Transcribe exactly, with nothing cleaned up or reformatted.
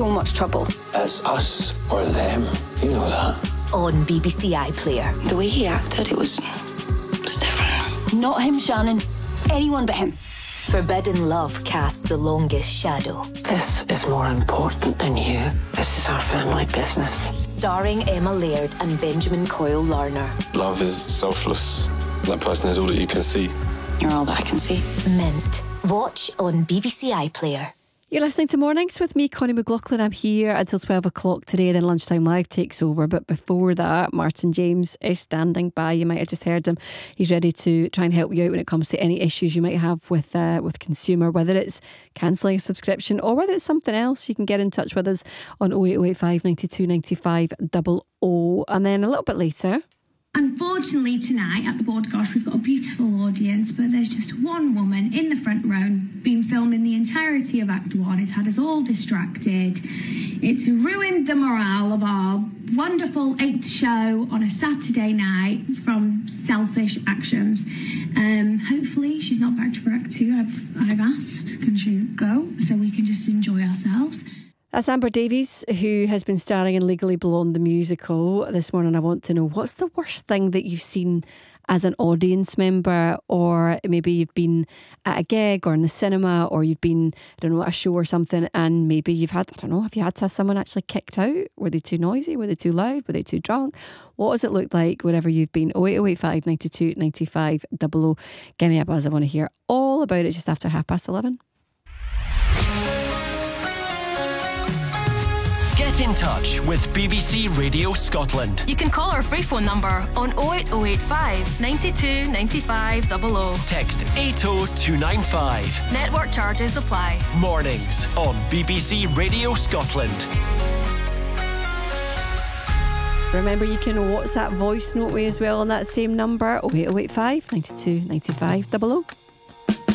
so much trouble. It's us or them. You know that. On B B C iPlayer. The way he acted, it was, it was different. Not him, Shannon. Anyone but him. Forbidden Love cast The Longest Shadow. This is more important than you. This is our family business. Starring Emma Laird and Benjamin Coyle Larner. Love is selfless. That person is all that you can see. You're all that I can see. Mint. Watch on B B C iPlayer. You're listening to Mornings with me, Connie McLaughlin. I'm here until twelve o'clock today, then Lunchtime Live takes over. But before that, Martin James is standing by. You might have just heard him. He's ready to try and help you out when it comes to any issues you might have with uh, with consumer, whether it's cancelling a subscription or whether it's something else. You can get in touch with us on oh eight oh eight five nine two nine five double oh. And then a little bit later... Unfortunately, tonight at the Board Gosh, we've got a beautiful audience, but there's just one woman in the front row being filmed in the entirety of Act One. It's had us all distracted. It's ruined the morale of our wonderful eighth show on a Saturday night from selfish actions. Um, hopefully, she's not back for Act Two. I've I've asked, can she go so we can just enjoy ourselves? That's Amber Davies, who has been starring in Legally Blonde, the musical. This morning I want to know, what's the worst thing that you've seen as an audience member? Or maybe you've been at a gig or in the cinema, or you've been, I don't know, at a show or something, and maybe you've had, I don't know, have you had to have someone actually kicked out? Were they too noisy? Were they too loud? Were they too drunk? What does it look like wherever you've been? oh eight oh eight five nine two nine five double oh. Give me a buzz. I want to hear all about it just after half past eleven. Get in touch with B B C Radio Scotland. You can call our free phone number on oh eight oh eight five nine two nine five double oh. Text eight oh two nine five. Network charges apply. Mornings on B B C Radio Scotland. Remember, you can WhatsApp voice note me as well on that same number, oh eight oh eight five nine two nine five double oh.